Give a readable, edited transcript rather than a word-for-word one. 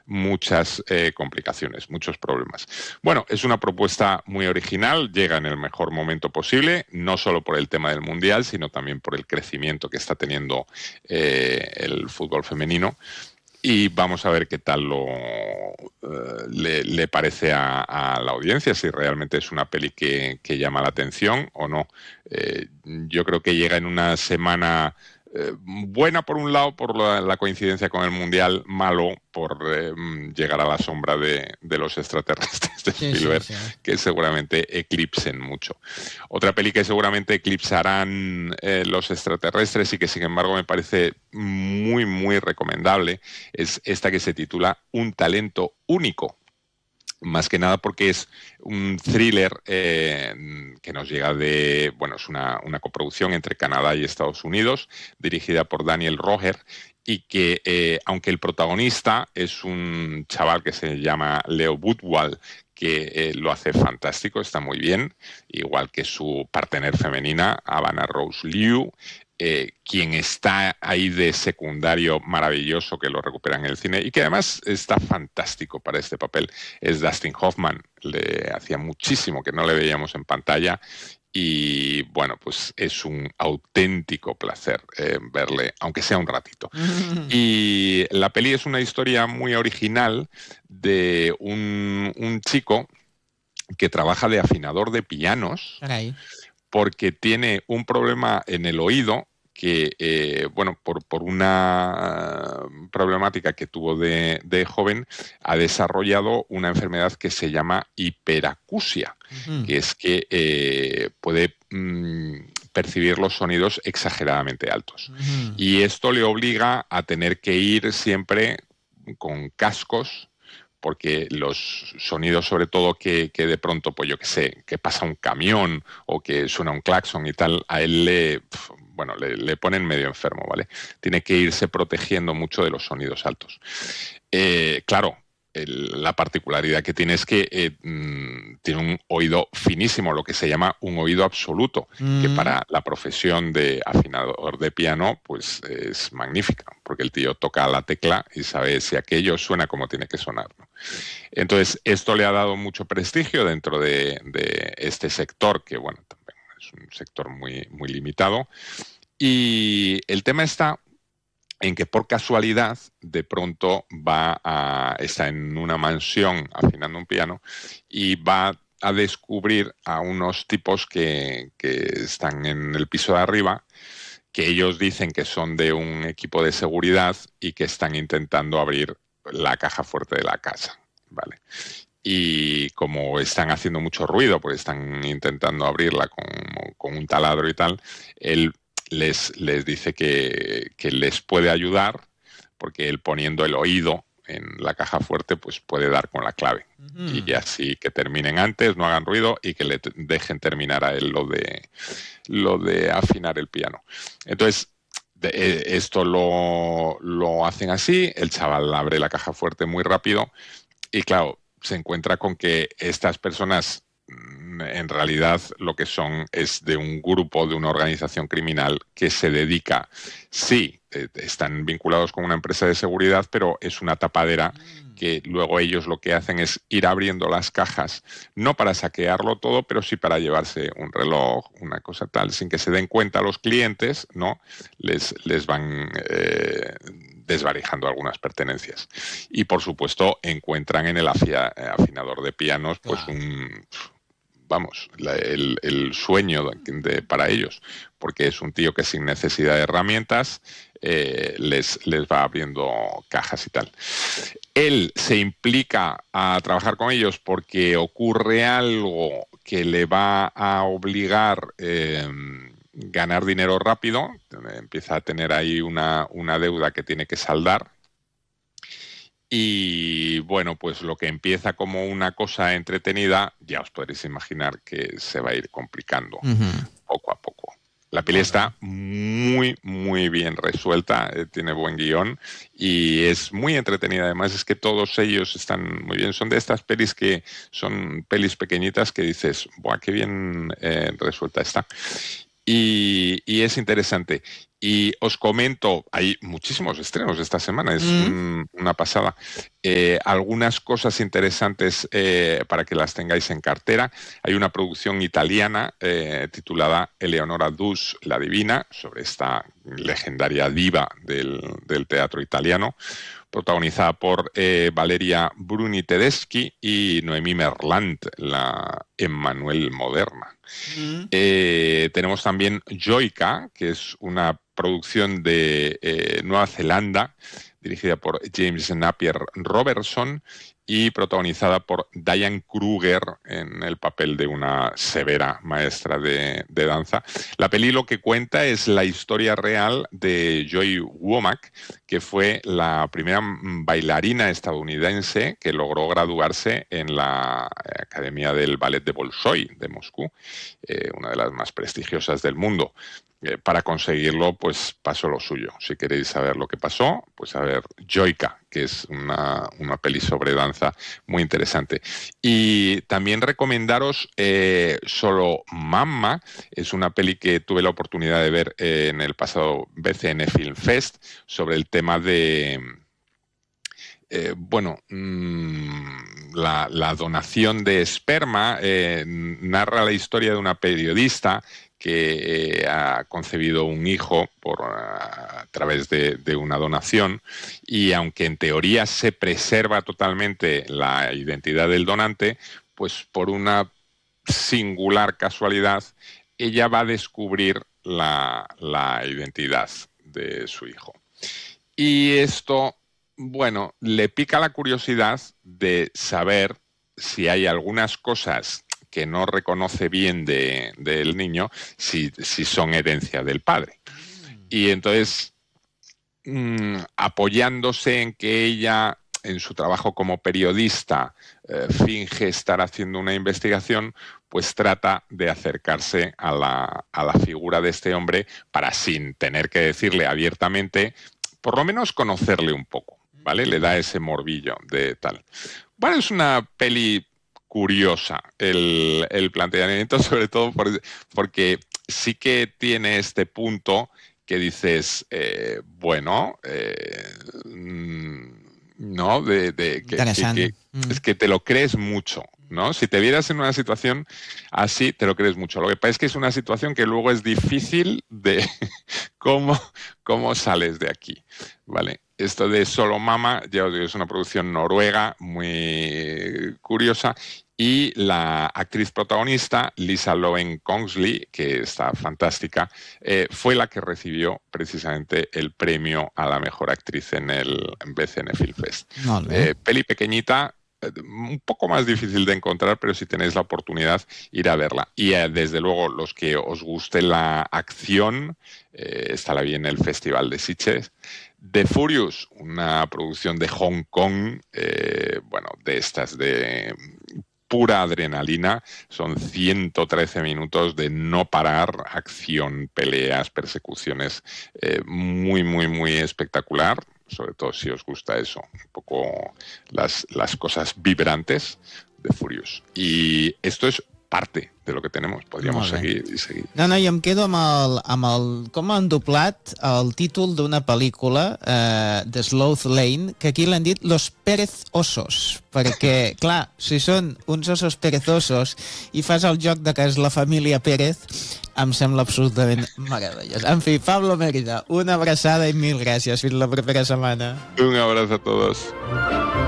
muchas complicaciones, muchos problemas. Bueno, es una propuesta muy original, llega en el mejor momento posible, no solo por el tema del Mundial, sino también por el crecimiento que está teniendo el fútbol femenino. Y vamos a ver qué tal le parece a la audiencia, si realmente es una peli que llama la atención o no. Yo creo que llega en una semana buena por un lado por la coincidencia con el Mundial, malo por llegar a la sombra de los extraterrestres de Spielberg, Sí. que seguramente eclipsen mucho. Otra peli que seguramente eclipsarán los extraterrestres y que sin embargo me parece muy, muy recomendable es esta que se titula Un talento único. Más que nada porque es un thriller que nos llega es una coproducción entre Canadá y Estados Unidos, dirigida por Daniel Roher, y que, aunque el protagonista es un chaval que se llama Leo Budwal, que lo hace fantástico, está muy bien, igual que su partener femenina, Havana Rose Liu, quien está ahí de secundario maravilloso, que lo recupera en el cine y que además está fantástico para este papel, es Dustin Hoffman. Le hacía muchísimo que no le veíamos en pantalla y bueno, pues es un auténtico placer verle, aunque sea un ratito. Y la peli es una historia muy original de un chico que trabaja de afinador de pianos. Caray. Porque tiene un problema en el oído que, por una problemática que tuvo de joven, ha desarrollado una enfermedad que se llama hiperacusia, que es que puede percibir los sonidos exageradamente altos. Y esto le obliga a tener que ir siempre con cascos, porque los sonidos, sobre todo que de pronto, pues yo qué sé, que pasa un camión o que suena un claxon y tal, a él le ponen medio enfermo, ¿vale? Tiene que irse protegiendo mucho de los sonidos altos. Claro, la particularidad que tiene es que tiene un oído finísimo, lo que se llama un oído absoluto, que para la profesión de afinador de piano pues es magnífica, porque el tío toca la tecla y sabe si aquello suena como tiene que sonar, ¿no? Entonces, esto le ha dado mucho prestigio dentro de este sector, que bueno, también es un sector muy, muy limitado. Y el tema está en que por casualidad de pronto está en una mansión afinando un piano y va a descubrir a unos tipos que están en el piso de arriba, que ellos dicen que son de un equipo de seguridad y que están intentando abrir la caja fuerte de la casa, ¿vale? Y como están haciendo mucho ruido, porque están intentando abrirla con un taladro y tal, él les dice que les puede ayudar, porque él poniendo el oído en la caja fuerte, pues puede dar con la clave. Y así que terminen antes, no hagan ruido y que le dejen terminar a él lo de afinar el piano. Entonces, esto lo hacen así, el chaval abre la caja fuerte muy rápido y claro, se encuentra con que estas personas en realidad lo que son es de un grupo, de una organización criminal que se dedica, sí, están vinculados con una empresa de seguridad, pero es una tapadera que luego ellos lo que hacen es ir abriendo las cajas, no para saquearlo todo, pero sí para llevarse un reloj, una cosa tal, sin que se den cuenta los clientes, ¿no? Les van desvalijando algunas pertenencias. Y por supuesto encuentran en el afinador de pianos pues el sueño para ellos, porque es un tío que sin necesidad de herramientas les va abriendo cajas y tal. Él se implica a trabajar con ellos porque ocurre algo que le va a obligar ganar dinero rápido, empieza a tener ahí una deuda que tiene que saldar. Y bueno, pues lo que empieza como una cosa entretenida, ya os podréis imaginar que se va a ir complicando poco a poco. La peli está muy, muy bien resuelta, tiene buen guión y es muy entretenida. Además es que todos ellos están muy bien. Son de estas pelis que son pelis pequeñitas que dices, ¡buah, qué bien resuelta está! y es interesante. Y os comento, hay muchísimos estrenos esta semana, es una pasada. Algunas cosas interesantes para que las tengáis en cartera. Hay una producción italiana titulada Eleonora Duse, la Divina, sobre esta legendaria diva del teatro italiano, protagonizada por Valeria Bruni Tedeschi y Noemí Merlant, la Emmanuel moderna. Tenemos también Joica, que es una producción de Nueva Zelanda, dirigida por James Napier Robertson y protagonizada por Diane Kruger en el papel de una severa maestra de danza. La peli lo que cuenta es la historia real de Joy Womack, que fue la primera bailarina estadounidense que logró graduarse en la Academia del Ballet de Bolshoi de Moscú, una de las más prestigiosas del mundo. Para conseguirlo, pues pasó lo suyo. Si queréis saber lo que pasó, pues a ver Joica, que es una peli sobre danza muy interesante. Y también recomendaros Solo Mamma, es una peli que tuve la oportunidad de ver en el pasado BCN Film Fest sobre el tema de... la donación de esperma. Narra la historia de una periodista que ha concebido un hijo a través de una donación, y aunque en teoría se preserva totalmente la identidad del donante, pues por una singular casualidad ella va a descubrir la identidad de su hijo. Y esto, bueno, le pica la curiosidad de saber si hay algunas cosas que no reconoce bien del niño, si son herencia del padre. Y entonces, apoyándose en que ella, en su trabajo como periodista, finge estar haciendo una investigación, pues trata de acercarse a la figura de este hombre para, sin tener que decirle abiertamente, por lo menos conocerle un poco, ¿vale? Le da ese morbillo de tal. Bueno, es una peli curiosa el planteamiento, sobre todo porque sí que tiene este punto que dices, ¿no? Es que te lo crees mucho, ¿no? Si te vieras en una situación así, te lo crees mucho. Lo que pasa es que es una situación que luego es difícil de cómo sales de aquí, ¿vale? Esto de Solo Mama, ya os digo, es una producción noruega muy curiosa, y la actriz protagonista, Lisa Loven Kongsley, que está fantástica, fue la que recibió precisamente el premio a la mejor actriz en el BCN Film Fest. Peli pequeñita, un poco más difícil de encontrar, pero si tenéis la oportunidad, ir a verla. Y desde luego, los que os guste la acción, esta la vi en el Festival de Sitges. The Furious, una producción de Hong Kong, de estas de pura adrenalina. Son 113 minutos de no parar, acción, peleas, persecuciones, muy, muy, muy espectacular. Sobre todo si os gusta eso, un poco las cosas vibrantes de Furious. Y esto es parte de lo que tenemos. Podríamos seguir i seguir. No, i em quedo amb el com han doblat el títol d'una pel·lícula de Sloth Lane, que aquí l'han dit Los Pérez Osos, perquè, clar, si són uns osos perezosos i fas el joc de que és la família Pérez, em sembla absolutament meravellós. En fi, Pablo Mérida, una abraçada i mil gràcies. Fins la propera setmana. Un abrazo a todos.